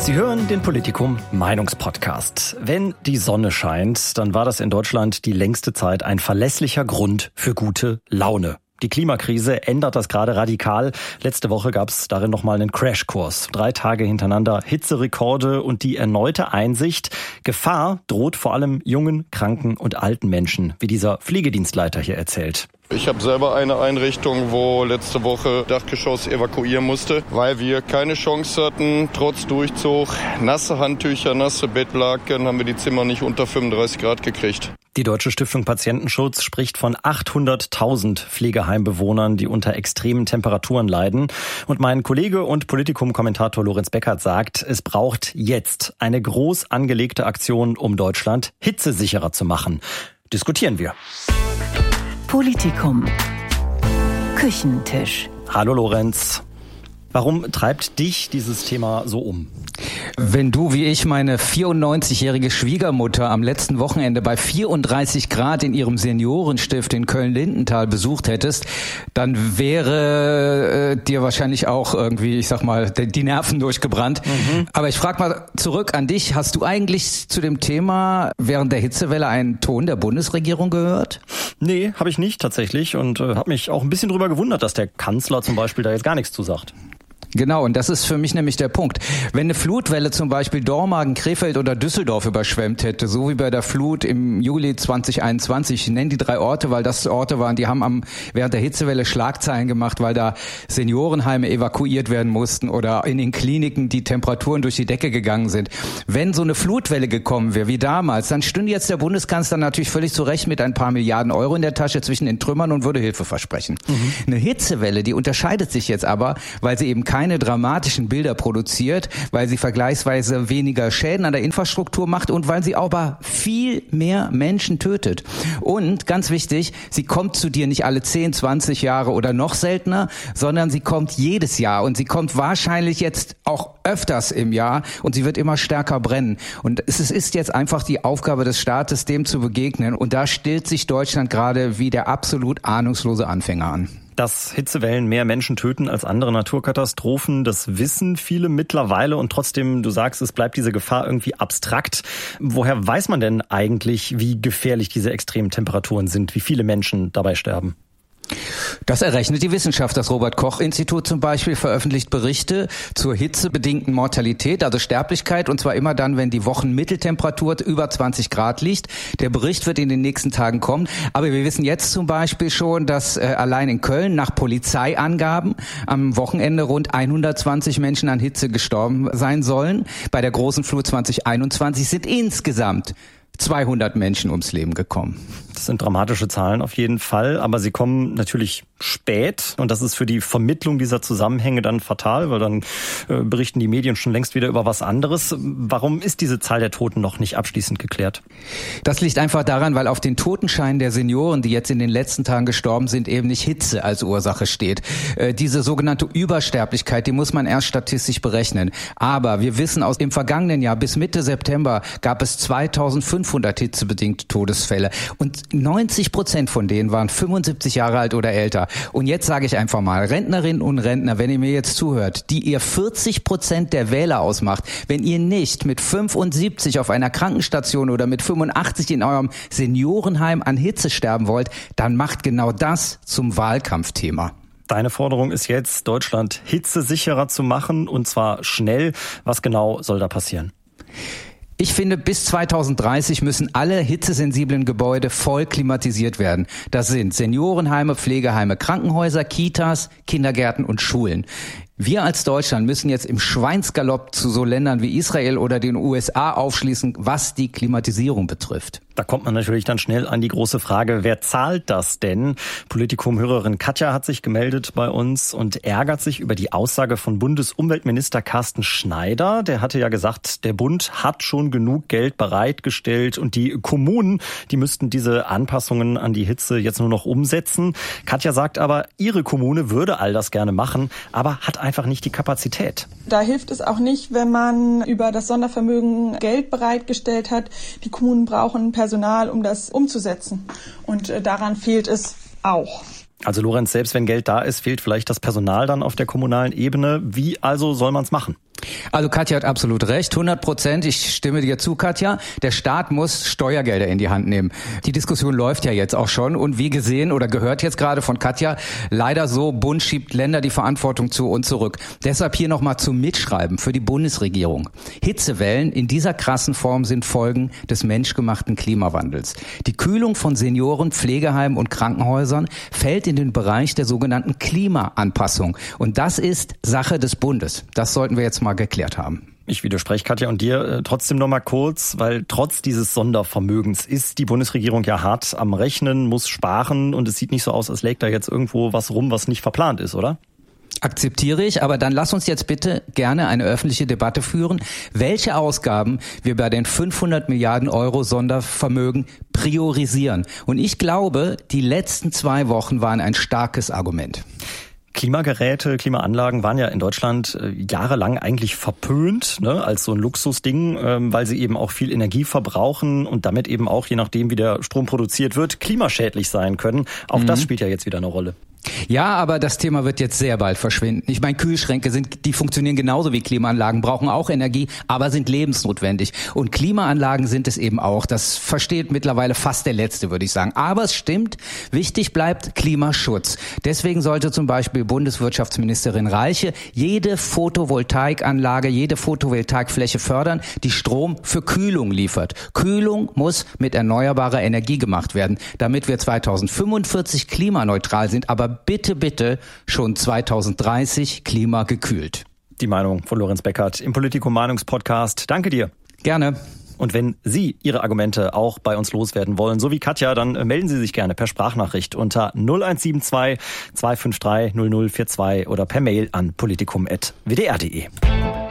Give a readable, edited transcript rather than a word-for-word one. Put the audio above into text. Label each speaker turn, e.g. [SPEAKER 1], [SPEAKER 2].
[SPEAKER 1] Sie hören den Politikum Meinungspodcast. Wenn die Sonne scheint, dann war das in Deutschland die längste Zeit ein verlässlicher Grund für gute Laune. Die Klimakrise ändert das gerade radikal. Letzte Woche gab es darin nochmal einen Crashkurs. 3 Tage hintereinander Hitzerekorde und die erneute Einsicht: Gefahr droht vor allem jungen, kranken und alten Menschen, wie dieser Pflegedienstleiter hier erzählt.
[SPEAKER 2] Ich habe selber eine Einrichtung, wo letzte Woche Dachgeschoss evakuieren musste, weil wir keine Chance hatten. Trotz Durchzug, nasse Handtücher, nasse Bettlaken, haben wir die Zimmer nicht unter 35 Grad gekriegt.
[SPEAKER 1] Die Deutsche Stiftung Patientenschutz spricht von 800.000 Pflegeheimbewohnern, die unter extremen Temperaturen leiden. Und mein Kollege und Politikum-Kommentator Lorenz Beckert sagt, es braucht jetzt eine groß angelegte Aktion, um Deutschland hitzesicherer zu machen. Diskutieren wir.
[SPEAKER 3] Politikum. Küchentisch.
[SPEAKER 1] Hallo Lorenz. Warum treibt dich dieses Thema so um?
[SPEAKER 4] Wenn du wie ich meine 94-jährige Schwiegermutter am letzten Wochenende bei 34 Grad in ihrem Seniorenstift in Köln-Lindenthal besucht hättest, dann wäre dir wahrscheinlich auch irgendwie, ich sag mal, die Nerven durchgebrannt. Aber ich frage mal zurück an dich. Hast du eigentlich zu dem Thema während der Hitzewelle einen Ton der Bundesregierung gehört?
[SPEAKER 1] Nee, habe ich nicht tatsächlich und habe mich auch ein bisschen drüber gewundert, dass der Kanzler zum Beispiel da jetzt gar nichts zu sagt.
[SPEAKER 4] Genau, und das ist für mich nämlich der Punkt. Wenn eine Flutwelle zum Beispiel Dormagen, Krefeld oder Düsseldorf überschwemmt hätte, so wie bei der Flut im Juli 2021, ich nenne die 3 Orte, weil das Orte waren, die haben während der Hitzewelle Schlagzeilen gemacht, weil da Seniorenheime evakuiert werden mussten oder in den Kliniken die Temperaturen durch die Decke gegangen sind. Wenn so eine Flutwelle gekommen wäre wie damals, dann stünde jetzt der Bundeskanzler natürlich völlig zu Recht mit ein paar Milliarden Euro in der Tasche zwischen den Trümmern und würde Hilfe versprechen. Eine Hitzewelle, die unterscheidet sich jetzt aber, weil sie eben keine dramatischen Bilder produziert, weil sie vergleichsweise weniger Schäden an der Infrastruktur macht und weil sie aber viel mehr Menschen tötet. Und ganz wichtig, sie kommt zu dir nicht alle 10, 20 Jahre oder noch seltener, sondern sie kommt jedes Jahr und sie kommt wahrscheinlich jetzt auch öfters im Jahr und sie wird immer stärker brennen. Und es ist jetzt einfach die Aufgabe des Staates, dem zu begegnen, und da stellt sich Deutschland gerade wie der absolut ahnungslose Anfänger an.
[SPEAKER 1] Dass Hitzewellen mehr Menschen töten als andere Naturkatastrophen, das wissen viele mittlerweile und trotzdem, du sagst, es bleibt diese Gefahr irgendwie abstrakt. Woher weiß man denn eigentlich, wie gefährlich diese extremen Temperaturen sind, wie viele Menschen dabei sterben?
[SPEAKER 4] Das errechnet die Wissenschaft. Das Robert-Koch-Institut zum Beispiel veröffentlicht Berichte zur hitzebedingten Mortalität, also Sterblichkeit, und zwar immer dann, wenn die Wochenmitteltemperatur über 20 Grad liegt. Der Bericht wird in den nächsten Tagen kommen. Aber wir wissen jetzt zum Beispiel schon, dass allein in Köln nach Polizeiangaben am Wochenende rund 120 Menschen an Hitze gestorben sein sollen. Bei der großen Flut 2021 sind insgesamt 200 Menschen ums Leben gekommen.
[SPEAKER 1] Das sind dramatische Zahlen auf jeden Fall, aber sie kommen natürlich spät und das ist für die Vermittlung dieser Zusammenhänge dann fatal, weil dann berichten die Medien schon längst wieder über was anderes. Warum ist diese Zahl der Toten noch nicht abschließend geklärt?
[SPEAKER 4] Das liegt einfach daran, weil auf den Totenscheinen der Senioren, die jetzt in den letzten Tagen gestorben sind, eben nicht Hitze als Ursache steht. Diese sogenannte Übersterblichkeit, die muss man erst statistisch berechnen. Aber wir wissen aus dem vergangenen Jahr bis Mitte September gab es 2500 hitzebedingte Todesfälle und 90% von denen waren 75 Jahre alt oder älter. Und jetzt sage ich einfach mal, Rentnerinnen und Rentner, wenn ihr mir jetzt zuhört, die ihr 40% der Wähler ausmacht, wenn ihr nicht mit 75 auf einer Krankenstation oder mit 85 in eurem Seniorenheim an Hitze sterben wollt, dann macht genau das zum Wahlkampfthema.
[SPEAKER 1] Deine Forderung ist jetzt, Deutschland hitzesicherer zu machen, und zwar schnell. Was genau soll da passieren?
[SPEAKER 4] Ich finde, bis 2030 müssen alle hitzesensiblen Gebäude voll klimatisiert werden. Das sind Seniorenheime, Pflegeheime, Krankenhäuser, Kitas, Kindergärten und Schulen. Wir als Deutschland müssen jetzt im Schweinsgalopp zu so Ländern wie Israel oder den USA aufschließen, was die Klimatisierung betrifft.
[SPEAKER 1] Da kommt man natürlich dann schnell an die große Frage, wer zahlt das denn? Politikum-Hörerin Katja hat sich gemeldet bei uns und ärgert sich über die Aussage von Bundesumweltminister Carsten Schneider. Der hatte ja gesagt, der Bund hat schon genug Geld bereitgestellt und die Kommunen, die müssten diese Anpassungen an die Hitze jetzt nur noch umsetzen. Katja sagt aber, ihre Kommune würde all das gerne machen, aber hat einfach nicht die Kapazität.
[SPEAKER 5] Da hilft es auch nicht, wenn man über das Sondervermögen Geld bereitgestellt hat. Die Kommunen brauchen Personal, um das umzusetzen. Und daran fehlt es auch.
[SPEAKER 1] Also Lorenz, selbst wenn Geld da ist, fehlt vielleicht das Personal dann auf der kommunalen Ebene. Wie also soll man es machen?
[SPEAKER 4] Also Katja hat absolut recht, 100%. Ich stimme dir zu, Katja. Der Staat muss Steuergelder in die Hand nehmen. Die Diskussion läuft ja jetzt auch schon und wie gesehen oder gehört jetzt gerade von Katja, leider so, Bund schiebt Länder die Verantwortung zu und zurück. Deshalb hier nochmal zum Mitschreiben für die Bundesregierung. Hitzewellen in dieser krassen Form sind Folgen des menschgemachten Klimawandels. Die Kühlung von Senioren, Pflegeheimen und Krankenhäusern fällt in den Bereich der sogenannten Klimaanpassung. Und das ist Sache des Bundes. Das sollten wir jetzt mal geklärt haben.
[SPEAKER 1] Ich widerspreche Katja und dir trotzdem noch mal kurz, weil trotz dieses Sondervermögens ist die Bundesregierung ja hart am Rechnen, muss sparen und es sieht nicht so aus, als läge da jetzt irgendwo was rum, was nicht verplant ist, oder?
[SPEAKER 4] Akzeptiere ich, aber dann lass uns jetzt bitte gerne eine öffentliche Debatte führen, welche Ausgaben wir bei den 500 Milliarden Euro Sondervermögen priorisieren. Und ich glaube, die letzten 2 Wochen waren ein starkes Argument.
[SPEAKER 1] Klimageräte, Klimaanlagen waren ja in Deutschland jahrelang eigentlich verpönt, ne, als so ein Luxusding, weil sie eben auch viel Energie verbrauchen und damit eben auch, je nachdem wie der Strom produziert wird, klimaschädlich sein können. Auch das spielt ja jetzt wieder eine Rolle.
[SPEAKER 4] Ja, aber das Thema wird jetzt sehr bald verschwinden. Ich meine, Kühlschränke die funktionieren genauso wie Klimaanlagen, brauchen auch Energie, aber sind lebensnotwendig. Und Klimaanlagen sind es eben auch. Das versteht mittlerweile fast der Letzte, würde ich sagen. Aber es stimmt, wichtig bleibt Klimaschutz. Deswegen sollte zum Beispiel Bundeswirtschaftsministerin Reiche jede Photovoltaikanlage, jede Photovoltaikfläche fördern, die Strom für Kühlung liefert. Kühlung muss mit erneuerbarer Energie gemacht werden, damit wir 2045 klimaneutral sind, aber bitte, bitte schon 2030 klimagekühlt.
[SPEAKER 1] Die Meinung von Lorenz Beckert im Politico-Meinungspodcast. Danke dir.
[SPEAKER 4] Gerne.
[SPEAKER 1] Und wenn Sie Ihre Argumente auch bei uns loswerden wollen, so wie Katja, dann melden Sie sich gerne per Sprachnachricht unter 0172 253 0042 oder per Mail an politikum@wdr.de.